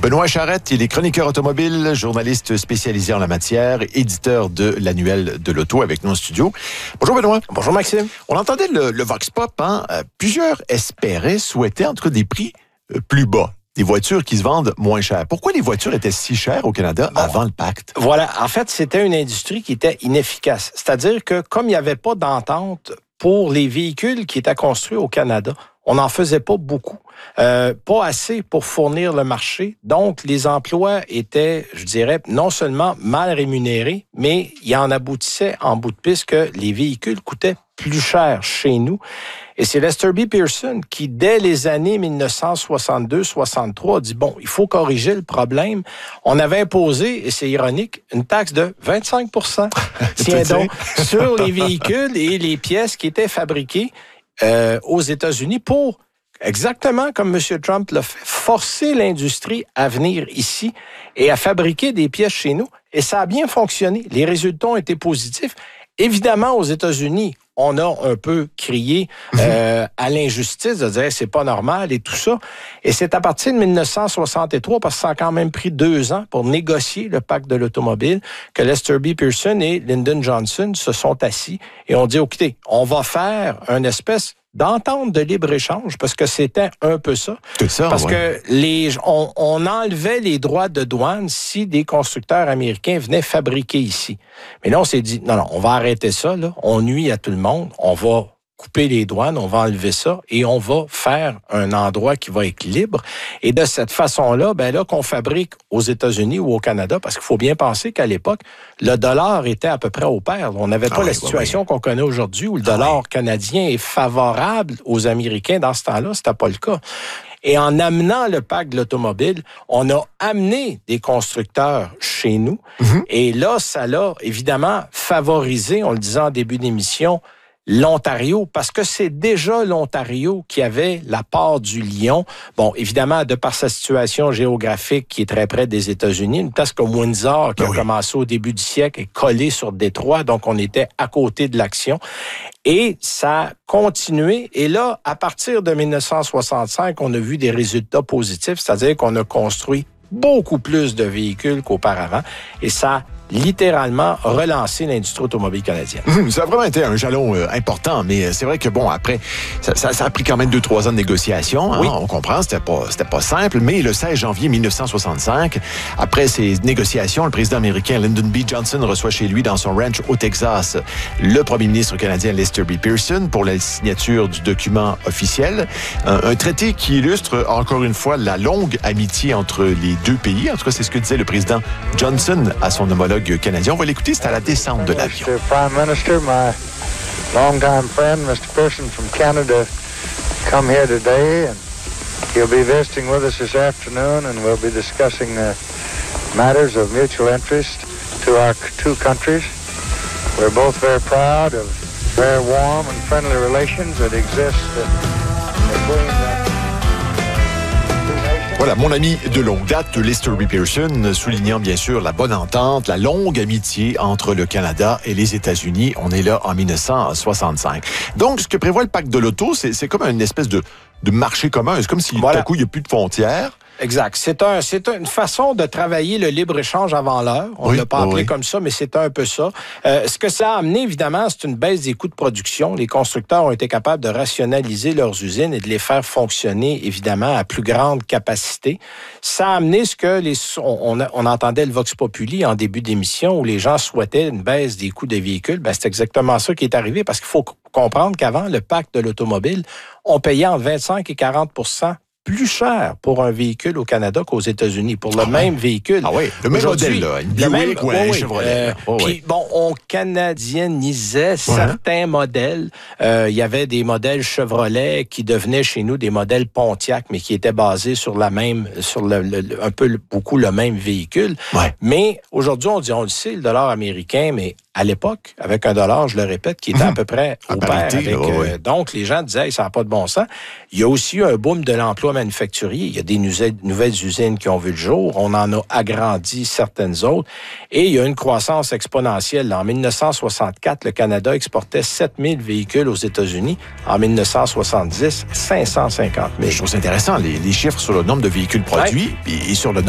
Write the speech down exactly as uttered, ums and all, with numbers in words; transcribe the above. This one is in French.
Benoît Charette, il est chroniqueur automobile, journaliste spécialisé en la matière, éditeur de l'annuel de l'auto avec nous en studio. Bonjour Benoît. Bonjour Maxime. On entendait le, le Vox Pop, hein? Euh, plusieurs espéraient, souhaitaient en tout cas des prix euh, plus bas. Des voitures qui se vendent moins cher. Pourquoi les voitures étaient si chères au Canada bon, avant le pacte? Voilà. En fait, c'était une industrie qui était inefficace. C'est-à-dire que comme il n'y avait pas d'entente pour les véhicules qui étaient construits au Canada, on n'en faisait pas beaucoup. Euh, pas assez pour fournir le marché. Donc, les emplois étaient, je dirais, non seulement mal rémunérés, mais il en aboutissait en bout de piste que les véhicules coûtaient plus cher chez nous. Et c'est Lester B. Pearson qui, dès les années dix-neuf cent soixante-deux soixante-trois, a dit, bon, il faut corriger le problème. On avait imposé, et c'est ironique, une taxe de vingt-cinq pour cent tiens donc, sur les véhicules et les pièces qui étaient fabriquées euh, aux États-Unis pour, exactement comme M. Trump l'a fait, forcer l'industrie à venir ici et à fabriquer des pièces chez nous. Et ça a bien fonctionné. Les résultats ont été positifs. Évidemment, aux États-Unis, on a un peu crié euh, à l'injustice de dire c'est pas normal et tout ça. Et c'est à partir de dix-neuf cent soixante-trois, parce que ça a quand même pris deux ans pour négocier le pacte de l'automobile, que Lester B. Pearson et Lyndon Johnson se sont assis et ont dit, écoutez, on va faire une espèce d'entente de libre-échange, parce que c'était un peu ça. Tout ça, parce ouais. que les, on, on enlevait les droits de douane si des constructeurs américains venaient fabriquer ici. Mais là, on s'est dit, non, non, on va arrêter ça, là. On nuit à tout le monde. On va couper les douanes, on va enlever ça et on va faire un endroit qui va être libre. Et de cette façon-là, ben là, qu'on fabrique aux États-Unis ou au Canada, parce qu'il faut bien penser qu'à l'époque, le dollar était à peu près au pair. On n'avait pas ah oui, la situation oui, oui. qu'on connaît aujourd'hui où le dollar ah oui. canadien est favorable aux Américains. Dans ce temps-là, c'était pas le cas. Et en amenant le pacte de l'automobile, on a amené des constructeurs chez nous. Mm-hmm. Et là, ça l'a évidemment favorisé, on le disait en début d'émission, l'Ontario, parce que c'est déjà l'Ontario qui avait la part du lion. Bon, évidemment, de par sa situation géographique qui est très près des États-Unis, une place comme Windsor, qui ben a oui. commencé au début du siècle, est collée sur Détroit, donc on était à côté de l'action. Et ça a continué. Et là, à partir de dix-neuf cent soixante-cinq, on a vu des résultats positifs, c'est-à-dire qu'on a construit beaucoup plus de véhicules qu'auparavant. Et ça a littéralement relancer l'industrie automobile canadienne. Mmh, ça a vraiment été un jalon euh, important, mais c'est vrai que bon, après, ça, ça, ça a pris quand même deux, trois ans de négociation. Hein, oui. On comprend, c'était pas, c'était pas simple, mais le seize janvier dix-neuf cent soixante-cinq, après ces négociations, le président américain Lyndon B. Johnson reçoit chez lui dans son ranch au Texas le premier ministre canadien Lester B. Pearson pour la signature du document officiel. Un, un traité qui illustre encore une fois la longue amitié entre les deux pays. En tout cas, c'est ce que disait le président Johnson à son homologue canadien. On va l'écouter, c'est à la descente de l'avion. mister Prime Minister, my longtime friend, mister Pearson from Canada, come here today, and he'll be visiting with us this afternoon, and we'll be discussing uh, matters of mutual interest to our two countries. We're both very proud of very warm and friendly relations that exist uh, between uh, Voilà, mon ami de longue date, Lester B. Pearson, soulignant bien sûr la bonne entente, la longue amitié entre le Canada et les États-Unis. On est là en dix-neuf cent soixante-cinq. Donc, ce que prévoit le pacte de l'auto, c'est, c'est comme une espèce de, de marché commun. C'est comme si voilà. Tout à coup, il n'y a plus de frontières. Exact. C'est un, c'est une façon de travailler le libre-échange avant l'heure. On ne oui, l'a pas appelé oui. comme ça, mais c'est un peu ça. Euh, ce que ça a amené, évidemment, c'est une baisse des coûts de production. Les constructeurs ont été capables de rationaliser leurs usines et de les faire fonctionner, évidemment, à plus grande capacité. Ça a amené ce que les... On, on, on entendait le Vox Populi en début d'émission où les gens souhaitaient une baisse des coûts des véhicules. Ben, c'est exactement ça qui est arrivé parce qu'il faut comprendre qu'avant le pacte de l'automobile, on payait entre vingt-cinq et quarante pour cent plus cher pour un véhicule au Canada qu'aux États-Unis, pour le ah même ouais. véhicule. Ah oui, le même modèle, là. Une Buick ou un oui, Chevrolet. Euh, oh, Puis, oui. bon, on canadienisait ouais. certains modèles. Euh, il y avait des modèles Chevrolet qui devenaient chez nous des modèles Pontiac, mais qui étaient basés sur la même, sur le, le, un peu le, beaucoup le même véhicule. Ouais. Mais aujourd'hui, on dit, on le sait, le dollar américain, mais à l'époque, avec un dollar, je le répète, qui était à peu près au pair. Avec, là, ouais. euh, donc, les gens disaient, hey, ça n'a pas de bon sens. Il y a aussi eu un boom de l'emploi manufacturier. Il y a des nouvelles, nouvelles usines qui ont vu le jour. On en a agrandi certaines autres. Et il y a une croissance exponentielle. En dix-neuf cent soixante-quatre, le Canada exportait sept mille véhicules aux États-Unis. En dix-neuf cent soixante-dix, cinq cent cinquante mille. Je trouve ça intéressant, les, les chiffres sur le nombre de véhicules produits ouais. et, et sur le